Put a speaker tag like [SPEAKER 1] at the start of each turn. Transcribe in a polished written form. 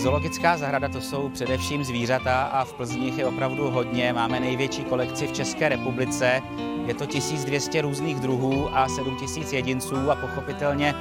[SPEAKER 1] Zoologická zahrada to jsou především zvířata a v Plzni jich je opravdu hodně. Máme největší kolekci v České republice. Je to 1200 různých druhů a 7000 jedinců a pochopitelně